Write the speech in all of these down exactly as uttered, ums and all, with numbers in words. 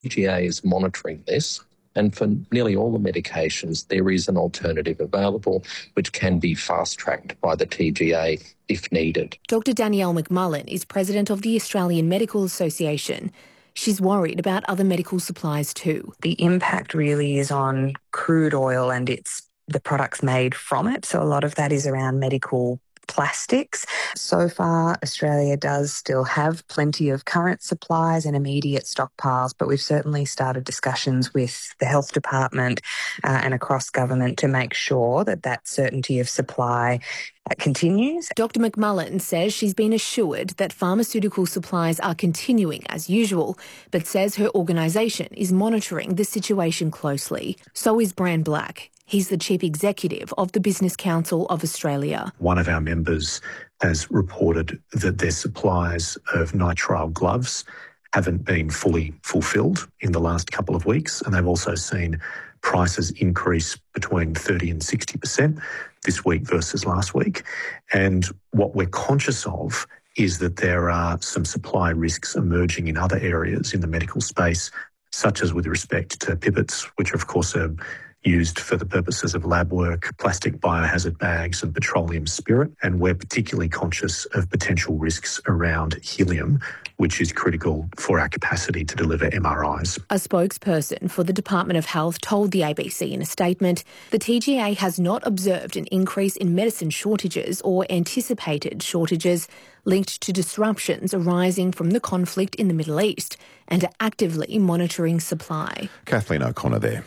T G A is monitoring this, and for nearly all the medications, there is an alternative available which can be fast-tracked by the T G A if needed. Doctor Danielle McMullen is president of the Australian Medical Association. She's worried about other medical supplies too. The impact really is on crude oil and its the products made from it. So a lot of that is around medical plastics. So far, Australia does still have plenty of current supplies and immediate stockpiles, but we've certainly started discussions with the Health Department uh, and across government to make sure that that certainty of supply uh, continues. Doctor McMullen says she's been assured that pharmaceutical supplies are continuing as usual, but says her organisation is monitoring the situation closely. So is Bran Black. He's the Chief Executive of the Business Council of Australia. One of our members has reported that their supplies of nitrile gloves haven't been fully fulfilled in the last couple of weeks, and they've also seen prices increase between thirty and sixty percent this week versus last week. And what we're conscious of is that there are some supply risks emerging in other areas in the medical space, such as with respect to pipettes, which of course are used for the purposes of lab work, plastic biohazard bags and petroleum spirit. And we're particularly conscious of potential risks around helium, which is critical for our capacity to deliver M R Is. A spokesperson for the Department of Health told the A B C in a statement, the T G A has not observed an increase in medicine shortages or anticipated shortages linked to disruptions arising from the conflict in the Middle East and are actively monitoring supply. Kathleen O'Connor there.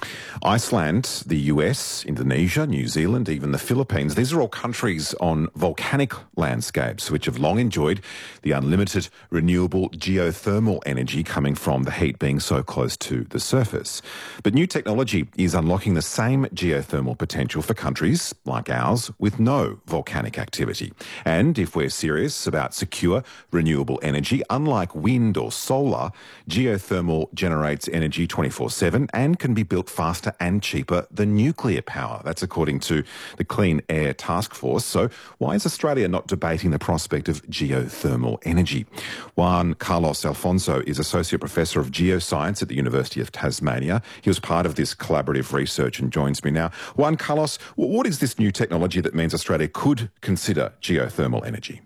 Iceland, the U S, Indonesia, New Zealand, even the Philippines, these are all countries on volcanic landscapes which have long enjoyed the unlimited renewable geothermal energy coming from the heat being so close to the surface. But new technology is unlocking the same geothermal potential for countries like ours with no volcanic activity. And if we're serious about secure renewable energy, unlike wind or solar, geothermal generates energy twenty-four seven and can be built faster and cheaper than nuclear power. That's according to the Clean Air Task Force. So why is Australia not debating the prospect of geothermal energy? Juan Carlos Alfonso is Associate Professor of Geoscience at the University of Tasmania. He was part of this collaborative research and joins me now. Juan Carlos, what is this new technology that means Australia could consider geothermal energy?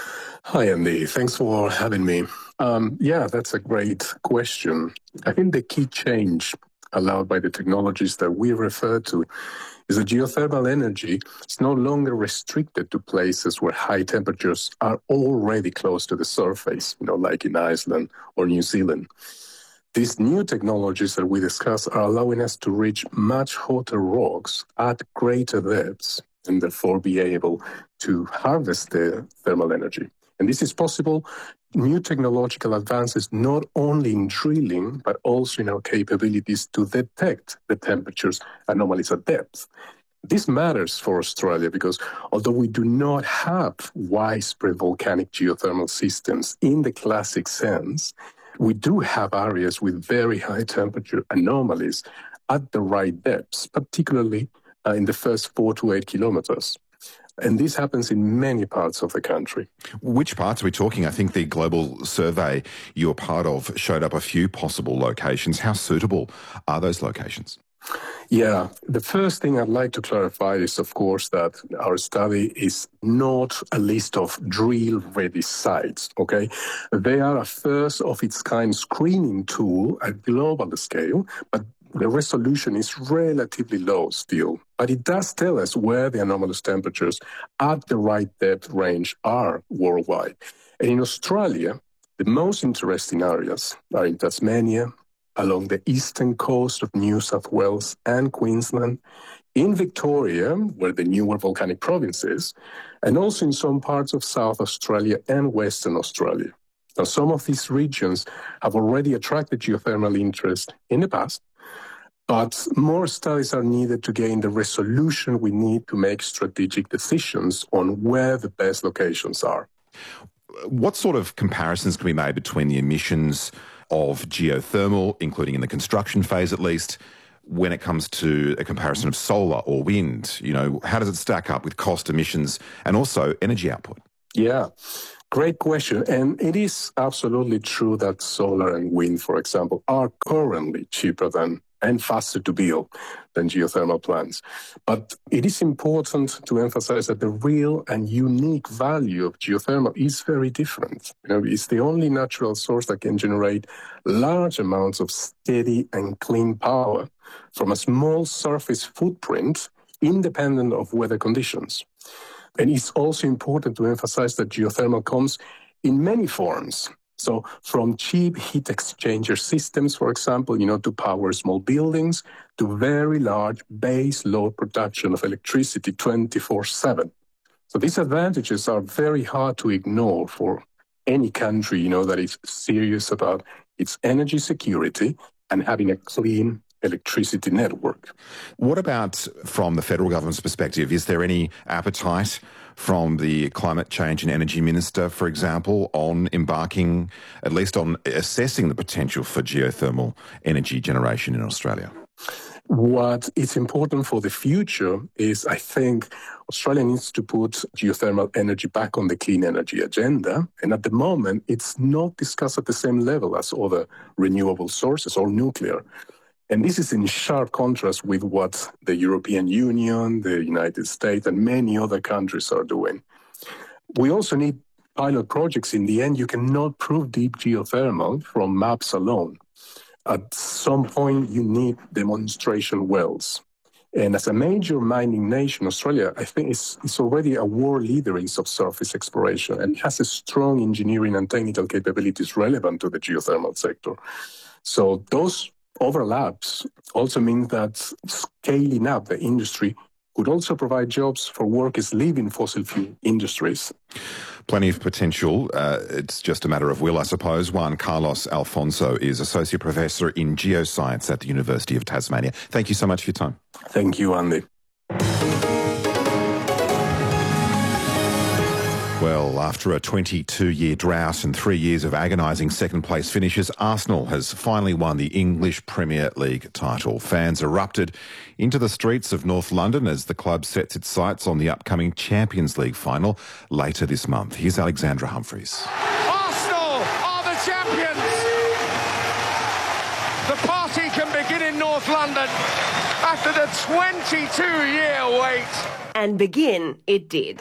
Hi, Andy. Thanks for having me. Um, yeah, that's a great question. I think the key change allowed by the technologies that we refer to is that geothermal energy is no longer restricted to places where high temperatures are already close to the surface, you know, like in Iceland or New Zealand. These new technologies that we discuss are allowing us to reach much hotter rocks at greater depths and therefore be able to harvest the thermal energy. And this is possible. New technological advances not only in drilling, but also in our capabilities to detect the temperatures anomalies at depth. This matters for Australia because although we do not have widespread volcanic geothermal systems in the classic sense, we do have areas with very high temperature anomalies at the right depths, particularly uh, in the first four to eight kilometers. And this happens in many parts of the country. Which parts are we talking? I think the global survey you're part of showed up a few possible locations. How suitable are those locations? Yeah, the first thing I'd like to clarify is, of course, that our study is not a list of drill-ready sites, okay? They are a first-of-its-kind screening tool at global scale, but the resolution is relatively low still, but it does tell us where the anomalous temperatures at the right depth range are worldwide. And in Australia, the most interesting areas are in Tasmania, along the eastern coast of New South Wales and Queensland, in Victoria, where the newer volcanic province is, and also in some parts of South Australia and Western Australia. Now, some of these regions have already attracted geothermal interest in the past, but more studies are needed to gain the resolution we need to make strategic decisions on where the best locations are. What sort of comparisons can be made between the emissions of geothermal, including in the construction phase at least, when it comes to a comparison of solar or wind? You know, how does it stack up with cost, emissions, and also energy output? Yeah. Great question. And it is absolutely true that solar and wind, for example, are currently cheaper than and faster to build than geothermal plants. But it is important to emphasize that the real and unique value of geothermal is very different. You know, it's the only natural source that can generate large amounts of steady and clean power from a small surface footprint, independent of weather conditions. And it's also important to emphasize that geothermal comes in many forms. So from cheap heat exchanger systems, for example, you know, to power small buildings, to very large base load production of electricity twenty-four seven. So these advantages are very hard to ignore for any country, you know, that is serious about its energy security and having a clean electricity network. What about from the federal government's perspective? Is there any appetite from the Climate Change and Energy Minister, for example, on embarking, at least on assessing the potential for geothermal energy generation in Australia? What is important for the future is, I think, Australia needs to put geothermal energy back on the clean energy agenda. And at the moment, it's not discussed at the same level as other renewable sources or nuclear. And this is in sharp contrast with what the European Union, the United States, and many other countries are doing. We also need pilot projects. In the end, you cannot prove deep geothermal from maps alone. At some point, you need demonstration wells. And as a major mining nation, Australia, I think, is, is already a world leader in subsurface exploration and has a strong engineering and technical capabilities relevant to the geothermal sector. So those overlaps also means that scaling up the industry could also provide jobs for workers leaving fossil fuel industries. Plenty of potential. Uh, it's just a matter of will, I suppose. Juan Carlos Alfonso is Associate Professor in Geoscience at the University of Tasmania. Thank you so much for your time. Thank you, Andy. Well, after a twenty-two-year drought and three years of agonising second-place finishes, Arsenal has finally won the English Premier League title. Fans erupted into the streets of North London as the club sets its sights on the upcoming Champions League final later this month. Here's Alexandra Humphreys. Arsenal are the champions! The party can begin in North London after the twenty-two-year wait. And begin it did.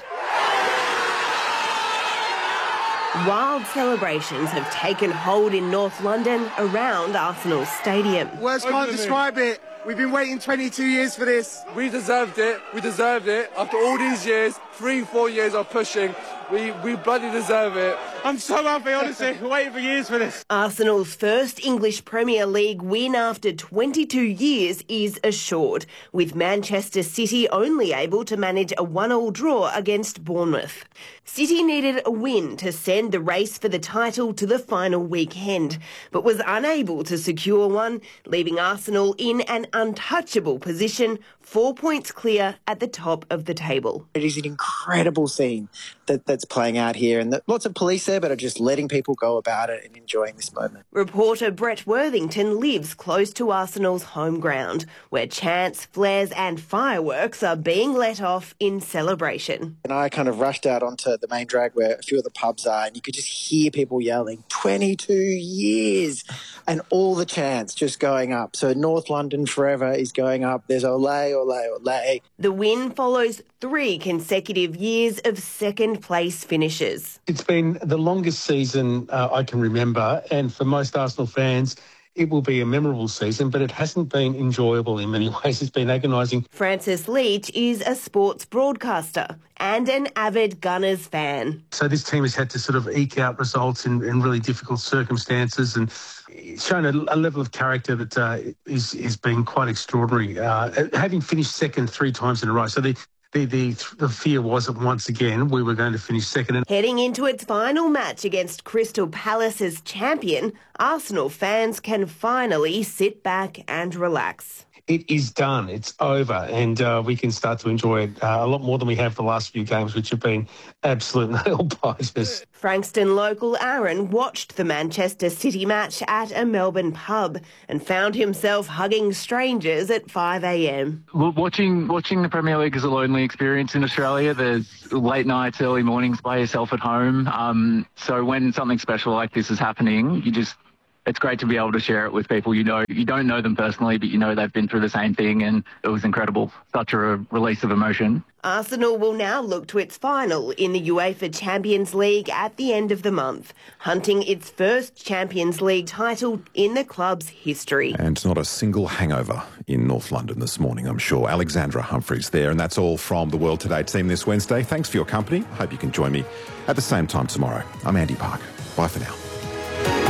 Wild celebrations have taken hold in North London around Arsenal Stadium. Words can't describe it. We've been waiting twenty-two years for this. We deserved it. We deserved it. After all these years, three, four years of pushing, we, we bloody deserve it. I'm so happy, honestly. Waiting for years for this. Arsenal's first English Premier League win after twenty-two years is assured, with Manchester City only able to manage a one-all draw against Bournemouth. City needed a win to send the race for the title to the final weekend, but was unable to secure one, leaving Arsenal in an untouchable position, four points clear at the top of the table. It is an incredible scene that, that's playing out here, and that lots of police there, but are just letting people go about it and enjoying this moment. Reporter Brett Worthington lives close to Arsenal's home ground, where chants, flares and fireworks are being let off in celebration. And I kind of rushed out onto the main drag where a few of the pubs are, and you could just hear people yelling, twenty-two years, and all the chants just going up. So North London forever is going up. There's ole, ole, ole. The win follows three consecutive years of second-place finishes. It's been the longest season uh, I can remember, and for most Arsenal fans, it will be a memorable season, but it hasn't been enjoyable in many ways. It's been agonising. Francis Leach is a sports broadcaster and an avid Gunners fan. So this team has had to sort of eke out results in, in really difficult circumstances and shown a, a level of character that uh, is, is been quite extraordinary, uh, having finished second three times in a row. So the The, the, the fear was that once again we were going to finish second. Heading into its final match against Crystal Palace as champion, Arsenal fans can finally sit back and relax. it is done. It's over, and uh, we can start to enjoy it uh, a lot more than we have the last few games, which have been absolute nail-biters. Frankston local Aaron watched the Manchester City match at a Melbourne pub and found himself hugging strangers at five a m. Well, watching watching the Premier League is a lonely experience in Australia. There's late nights, early mornings by yourself at home. Um, so when something special like this is happening, you just it's great to be able to share it with people you know. You don't know them personally, but you know they've been through the same thing, and it was incredible. Such a release of emotion. Arsenal will now look to its final in the UEFA Champions League at the end of the month, hunting its first Champions League title in the club's history. And not a single hangover in North London this morning, I'm sure. Alexandra Humphreys there, and that's all from the World Today team this Wednesday. Thanks for your company. Hope you can join me at the same time tomorrow. I'm Andy Parker. Bye for now.